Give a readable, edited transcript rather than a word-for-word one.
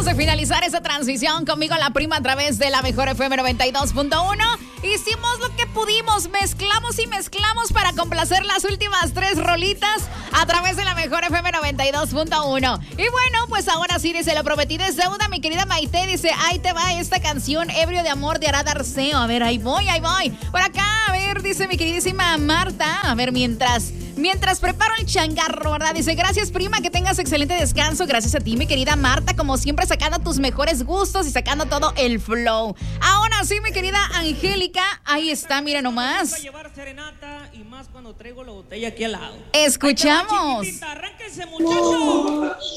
Acabamos de finalizar esa transición conmigo, la prima, a través de la mejor FM 92.1. Hicimos lo que pudimos, mezclamos y mezclamos para complacer las últimas 3 rolitas a través de la mejor FM 92.1. Y bueno, pues ahora sí, dice, lo prometido es deuda, mi querida Maite. Dice, ahí te va esta canción, Ebrio de Amor, de Arad Arceo. A ver, ahí voy. Por acá, a ver, dice mi queridísima Marta. A ver, mientras preparo el changarro, ¿verdad? Dice, gracias, prima, que tengas excelente descanso. Gracias a ti, mi querida Marta, como siempre, sacando tus mejores gustos y sacando todo el flow. Ahora sí, mi querida Angélica, ahí está, mira nomás. Voy a llevar serenata y más cuando traigo la botella aquí al lado. Escuchamos. Arránquense, muchachos.